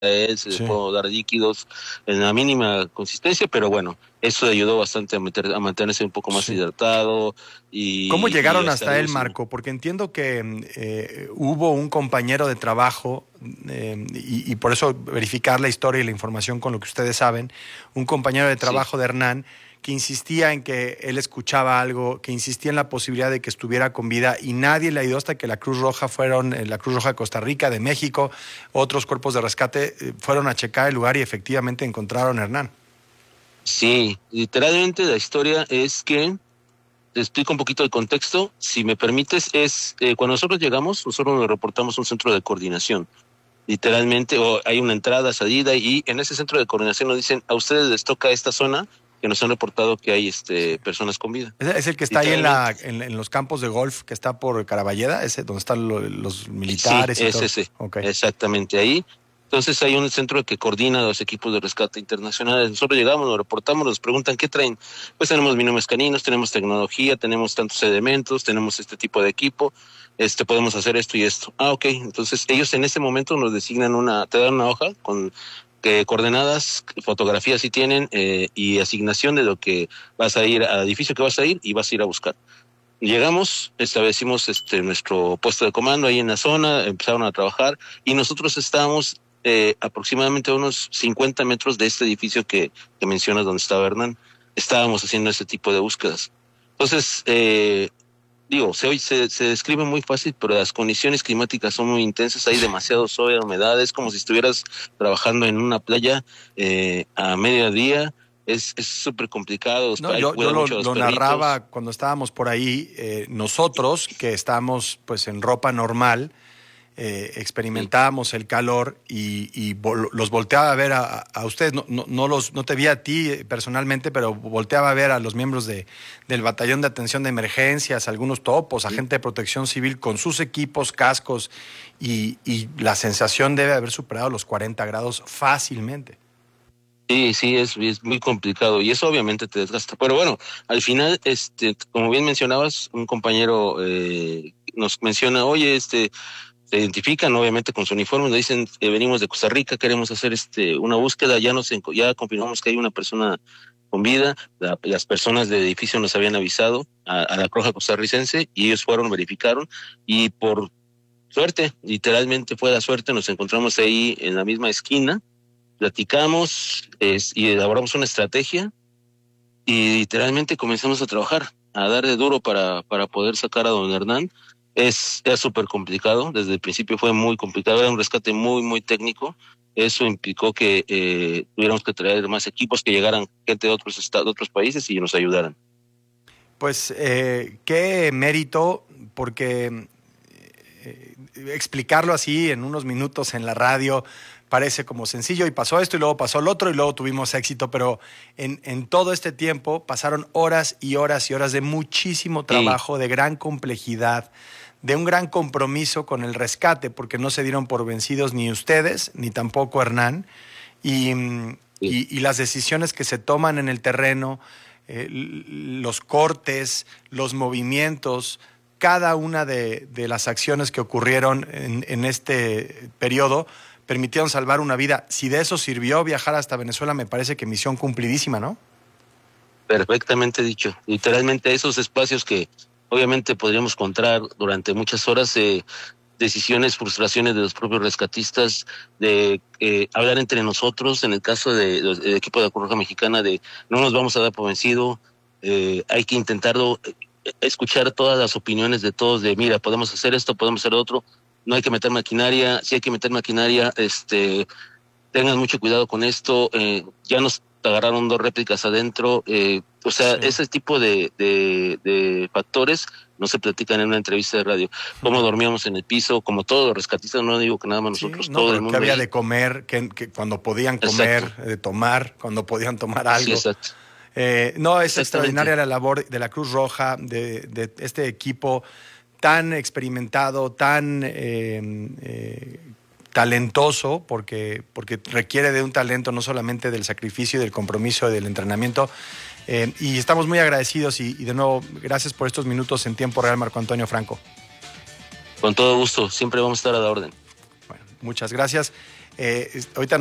Sí. puedo dar líquidos en la mínima consistencia, pero bueno, eso le ayudó bastante a mantenerse un poco más Sí. hidratado ¿Cómo y llegaron a estar hasta él, lúcido. Marco? Porque entiendo que hubo un compañero de trabajo, y por eso verificar la historia y la información con lo que ustedes saben, un compañero de Sí. trabajo de Hernán que insistía en que él escuchaba algo, que insistía en la posibilidad de que estuviera con vida y nadie le ayudó hasta que la Cruz Roja la Cruz Roja de Costa Rica, de México, otros cuerpos de rescate fueron a checar el lugar y efectivamente encontraron a Hernán. Sí, literalmente la historia es que te explico un poquito el contexto. Si me permites, cuando nosotros llegamos, nosotros nos reportamos a un centro de coordinación. Literalmente, o hay una entrada, salida, y en ese centro de coordinación nos dicen, a ustedes les toca esta zona, que nos han reportado que hay Sí. personas con vida. Es el que está ahí Literalmente, en los campos de golf, que está por Caraballeda, ese donde están los sí, militares y es todo. ese, Ok. exactamente ahí. Entonces hay un centro que coordina los equipos de rescate internacionales. Nosotros llegamos, nos reportamos, nos preguntan qué traen. Pues tenemos binomios caninos, tenemos tecnología, tenemos tantos elementos, tenemos este tipo de equipo, podemos hacer esto y esto. Ah, ok. Entonces ellos en ese momento nos designan te dan una hoja con coordenadas, fotografías si tienen, y asignación de lo que vas a ir, al edificio que vas a ir y vas a ir a buscar. Llegamos, establecimos nuestro puesto de comando ahí en la zona, empezaron a trabajar y nosotros estábamos aproximadamente a unos 50 metros de este edificio que mencionas donde estaba Hernán. Estábamos haciendo ese tipo de búsquedas. Entonces, se describe muy fácil, pero las condiciones climáticas son muy intensas, hay demasiado sol, humedad, es como si estuvieras trabajando en una playa a mediodía, es súper complicado, No, hay que yo cuidar mucho a los lo perritos. narraba cuando estábamos por ahí, nosotros que estamos pues en ropa normal, Sí. experimentábamos el calor los volteaba a ver a ustedes, no te vi a ti personalmente, pero volteaba a ver a los miembros del batallón de atención de emergencias, algunos topos, Sí. agente de protección civil con sus equipos, cascos, y la sensación debe haber superado los 40 grados fácilmente. Sí, sí, es muy complicado y eso obviamente te desgasta. Pero bueno, al final, como bien mencionabas, un compañero nos menciona, oye, se identifican obviamente con su uniforme, nos dicen que venimos de Costa Rica, queremos hacer una búsqueda, ya confirmamos que hay una persona con vida, las personas del edificio nos habían avisado a la Cruz Roja costarricense y ellos fueron, verificaron y por suerte, literalmente fue la suerte, nos encontramos ahí en la misma esquina, platicamos y elaboramos una estrategia y literalmente comenzamos a trabajar, a dar de duro para poder sacar a don Hernán. Era súper complicado, desde el principio fue muy complicado, era un rescate muy, muy técnico. Eso implicó que tuviéramos que traer más equipos, que llegaran gente de otros estados, de otros países y nos ayudaran. Pues qué mérito, porque explicarlo así en unos minutos en la radio parece como sencillo y pasó esto y luego pasó lo otro y luego tuvimos éxito, pero en todo este tiempo pasaron horas y horas y horas de muchísimo Sí, trabajo, de gran complejidad, de un gran compromiso con el rescate, porque no se dieron por vencidos ni ustedes, ni tampoco Hernán, y, sí. y las decisiones que se toman en el terreno, los cortes, los movimientos, cada una de las acciones que ocurrieron en este periodo permitieron salvar una vida. Si de eso sirvió viajar hasta Venezuela, me parece que misión cumplidísima, ¿no? Perfectamente dicho. Literalmente esos espacios que obviamente podríamos encontrar durante muchas horas, decisiones, frustraciones de los propios rescatistas, de hablar entre nosotros, en el caso del equipo de la Cruz Roja Mexicana, de no nos vamos a dar por vencido, hay que intentarlo, escuchar todas las opiniones de todos, de mira, podemos hacer esto, podemos hacer otro, no hay que meter maquinaria, sí hay que meter maquinaria, tengan mucho cuidado con esto, ya nos agarraron 2 réplicas adentro, o sea, Sí. ese tipo de factores no se platican en una entrevista de radio. Cómo dormíamos en el piso, como todos los rescatistas, no digo que nada más Sí, nosotros, no, todo el pero que mundo había ahí. de comer, que cuando podían Exacto, comer, de tomar, cuando podían tomar sí, algo. exacto, No, es exactamente. extraordinaria la labor de la Cruz Roja, de este equipo tan experimentado, tan talentoso, porque requiere de un talento no solamente del sacrificio y del compromiso y del entrenamiento. Y estamos muy agradecidos y de nuevo, gracias por estos minutos en tiempo real, Marco Antonio Franco. Con todo gusto, siempre vamos a estar a la orden. Bueno, muchas gracias. Ahorita